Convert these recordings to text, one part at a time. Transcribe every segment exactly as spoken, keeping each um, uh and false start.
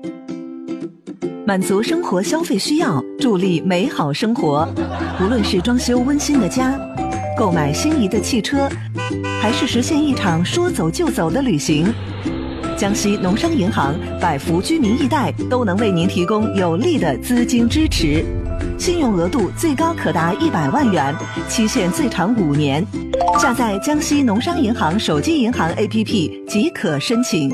满足生活消费需要，助力美好生活。无论是装修温馨的家，购买心仪的汽车，还是实现一场说走就走的旅行，江西农商银行百福居民易贷都能为您提供有力的资金支持，信用额度最高可达一百万元，期限最长五年。下载江西农商银行手机银行 A P P 即可申请。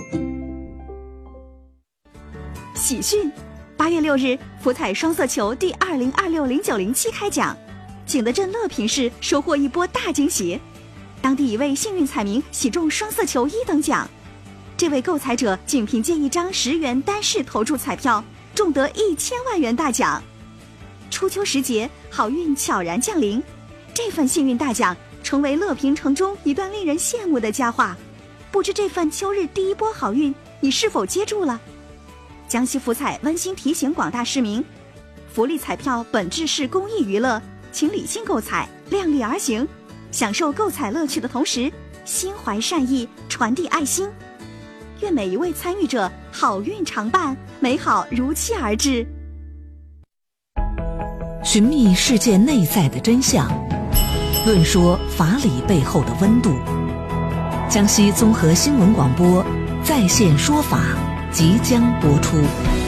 喜讯！八月六日，福彩双色球第二零二六零九零七开奖，景德镇乐平市收获一波大惊喜，当地一位幸运彩民喜中双色球一等奖。这位购彩者仅凭借一张十元单式投注彩票，中得一千万元大奖。初秋时节，好运悄然降临，这份幸运大奖成为乐平城中一段令人羡慕的佳话。不知这份秋日第一波好运，你是否接住了？江西福彩温馨提醒广大市民，福利彩票本质是公益娱乐，请理性购彩，量力而行，享受购彩乐趣的同时，心怀善意，传递爱心。愿每一位参与者好运常伴，美好如期而至。 寻觅世界内在的真相，论说法理背后的温度。江西综合新闻广播在线说法即将播出。